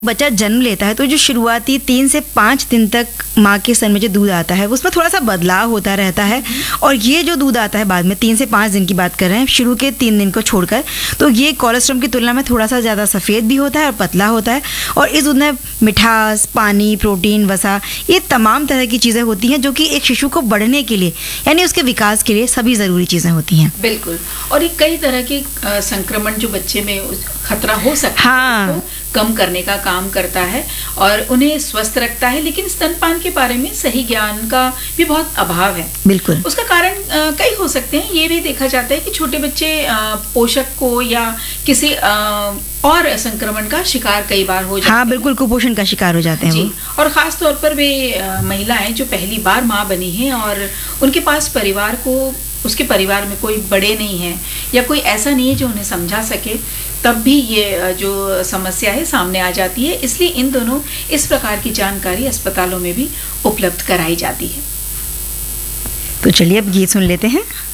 बच्चा जन्म लेता है तो जो शुरुआती 3 से 5 दिन तक माँ के स्तन में जो दूध आता है उसमें थोड़ा सा बदलाव होता रहता है। और ये जो दूध आता है बाद में 3 से 5 दिन की बात कर रहे हैं, शुरू के 3 दिन को छोड़कर, तो ये कोलेस्ट्रॉम की तुलना में थोड़ा सा ज़्यादा सफ़ेद भी होता है और पतला होता है। और इस दूध में मिठास, पानी, प्रोटीन, वसा, ये तमाम तरह की चीज़ें होती हैं जो कि एक शिशु को बढ़ने के लिए यानी उसके विकास के लिए सभी ज़रूरी चीज़ें होती हैं। बिल्कुल। और ये कई तरह के संक्रमण जो बच्चे में खतरा हो सकता है उसको कम करने का काम करता है और उन्हें स्वस्थ रखता है। लेकिन स्तनपान के बारे में सही ज्ञान का भी बहुत अभाव है। बिल्कुल। उसका कारण कई हो सकते हैं। ये भी देखा जाता है कि छोटे बच्चे पोषक को या किसी और संक्रमण का शिकार कई बार हो जाते हैं। हाँ, बिल्कुल, कुपोषण का शिकार हो जाते हैं जी। वो। और खास तौर पर वे महिलाएं जो पहली बार माँ बनी हैं और उनके पास उसके परिवार में कोई बड़े नहीं हैं या कोई ऐसा नहीं है जो उन्हें समझा सके, तब भी ये जो समस्या है सामने आ जाती है। इसलिए इन दोनों इस प्रकार की जानकारी अस्पतालों में भी उपलब्ध कराई जाती है। तो चलिए अब गीत सुन लेते हैं।